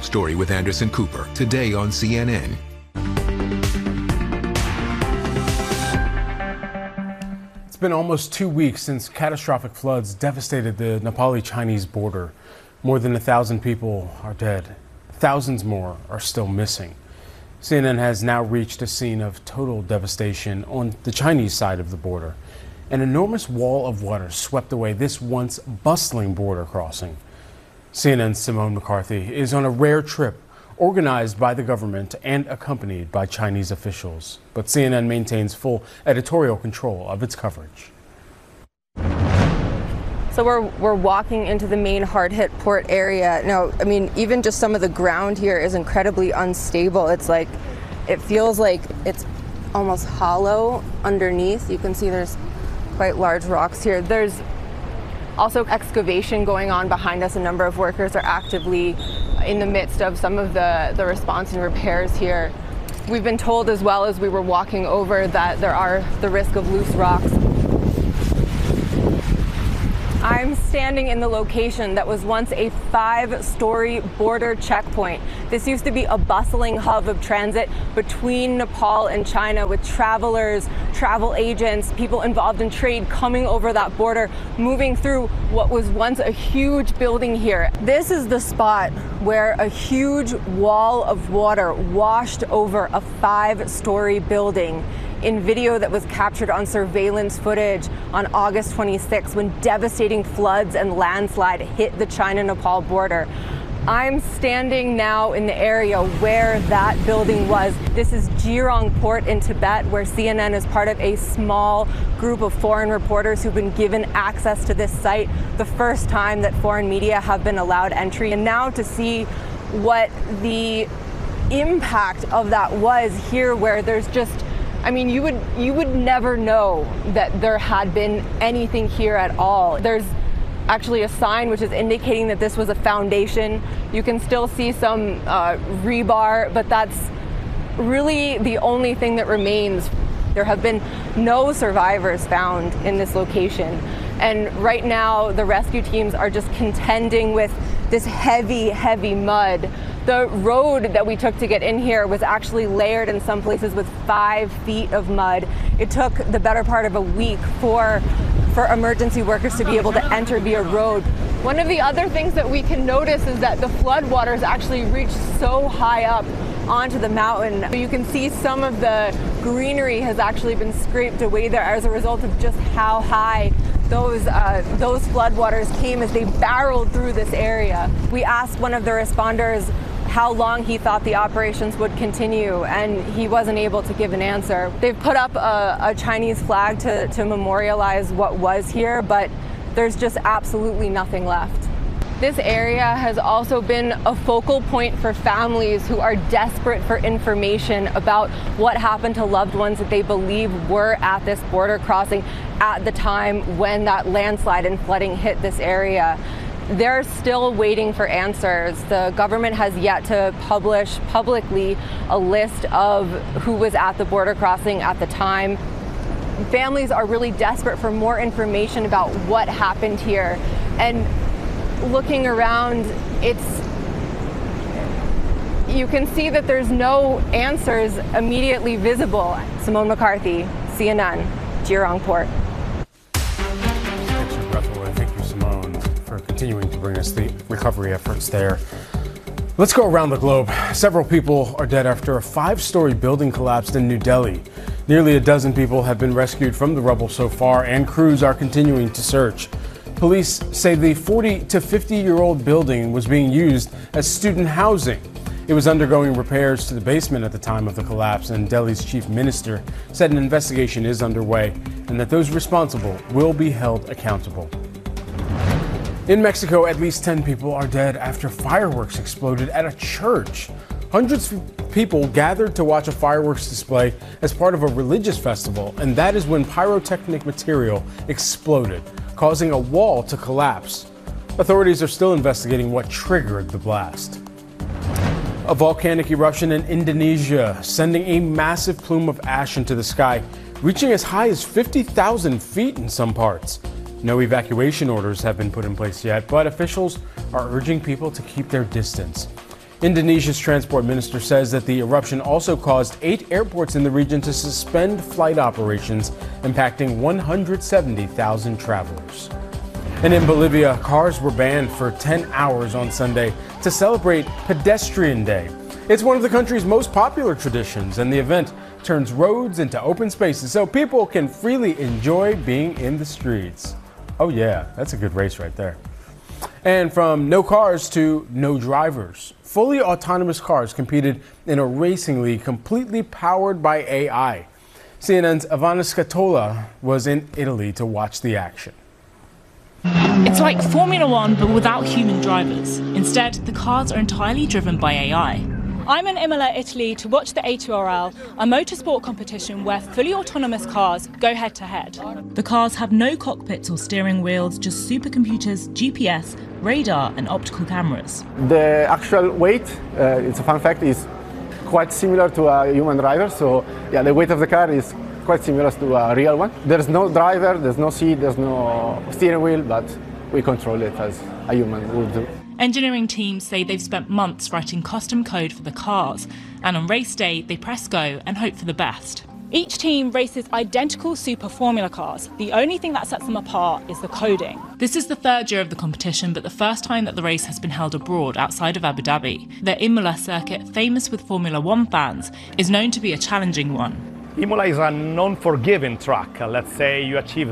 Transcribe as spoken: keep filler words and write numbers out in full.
Top Story with Anderson Cooper, today on C N N. It's been almost two weeks since catastrophic floods devastated the Nepali-Chinese border. More than a thousand people are dead. Thousands more are still missing. C N N has now reached a scene of total devastation on the Chinese side of the border. An enormous wall of water swept away this once bustling border crossing. C N N's Simone McCarthy is on a rare trip organized by the government and accompanied by Chinese officials. But C N N maintains full editorial control of its coverage. So we're, we're walking into the main hard-hit port area. Now, I mean, even just some of the ground here is incredibly unstable. It's like, it feels like it's almost hollow underneath. You can see there's quite large rocks here. There's also excavation going on behind us. A number of workers are actively in the midst of some of the, the response and repairs here. We've been told as well as we were walking over that there are the risk of loose rocks. I'm standing in the location that was once a five-story border checkpoint. This used to be a bustling hub of transit between Nepal and China, with travelers, travel agents, people involved in trade coming over that border, moving through what was once a huge building here. This is the spot where a huge wall of water washed over a five-story building in video that was captured on surveillance footage on August twenty-sixth, when devastating floods and landslide hit the China-Nepal border. I'm standing now in the area where that building was. This is Jirong Port in Tibet, where C N N is part of a small group of foreign reporters who've been given access to this site, the first time that foreign media have been allowed entry. And now to see what the impact of that was here, where there's just, I mean, you would you would never know that there had been anything here at all. There's actually a sign which is indicating that this was a foundation. You can still see some uh, rebar, but that's really the only thing that remains. There have been no survivors found in this location. And right now, the rescue teams are just contending with this heavy, heavy mud. The road that we took to get in here was actually layered in some places with five feet of mud. It took the better part of a week for, for emergency workers to be able to enter via road. One of the other things that we can notice is that the floodwaters actually reached so high up onto the mountain. You can see some of the greenery has actually been scraped away there as a result of just how high those uh, those floodwaters came as they barreled through this area. We asked one of the responders how long he thought the operations would continue, and he wasn't able to give an answer. They've put up a, a Chinese flag to, to memorialize what was here, but there's just absolutely nothing left. This area has also been a focal point for families who are desperate for information about what happened to loved ones that they believe were at this border crossing at the time when that landslide and flooding hit this area. They're still waiting for answers. The government has yet to publish publicly a list of who was at the border crossing at the time. Families are really desperate for more information about what happened here. And looking around, it's you can see that there's no answers immediately visible. Simone McCarthy, C N N, Jirong Port. Thank you, Simone, for continuing to bring us the recovery efforts there. Let's go around the globe. Several people are dead after a five-story building collapsed in New Delhi. Nearly a dozen people have been rescued from the rubble so far, and crews are continuing to search. Police say the forty to fifty-year-old building was being used as student housing. It was undergoing repairs to the basement at the time of the collapse, and Delhi's chief minister said an investigation is underway and that those responsible will be held accountable. In Mexico, at least ten people are dead after fireworks exploded at a church. Hundreds of people gathered to watch a fireworks display as part of a religious festival, and that is when pyrotechnic material exploded, causing a wall to collapse. Authorities are still investigating what triggered the blast. A volcanic eruption in Indonesia, sending a massive plume of ash into the sky, reaching as high as fifty thousand feet in some parts. No evacuation orders have been put in place yet, but officials are urging people to keep their distance. Indonesia's transport minister says that the eruption also caused eight airports in the region to suspend flight operations, impacting one hundred seventy thousand travelers. And in Bolivia, cars were banned for ten hours on Sunday to celebrate Pedestrian Day. It's one of the country's most popular traditions, and the event turns roads into open spaces so people can freely enjoy being in the streets. Oh yeah, that's a good race right there. And from no cars to no drivers, fully autonomous cars competed in a racing league completely powered by A I. C N N's Ivana Scatola was in Italy to watch the action. It's like Formula One, but without human drivers. Instead, the cars are entirely driven by A I. I'm in Imola, Italy to watch the A two R L, a motorsport competition where fully autonomous cars go head to head. The cars have no cockpits or steering wheels, just supercomputers, G P S, radar and optical cameras. The actual weight, uh, it's a fun fact, is quite similar to a human driver. So yeah, the weight of the car is quite similar to a real one. There's no driver, there's no seat, there's no steering wheel, but we control it as a human would do. Engineering teams say they've spent months writing custom code for the cars, and on race day they press go and hope for the best. Each team races identical Super Formula cars. The only thing that sets them apart is the coding. This is the third year of the competition, but the first time that the race has been held abroad outside of Abu Dhabi. The Imola circuit, famous with Formula One fans, is known to be a challenging one. Imola is a non-forgiving track. Let's say you achieve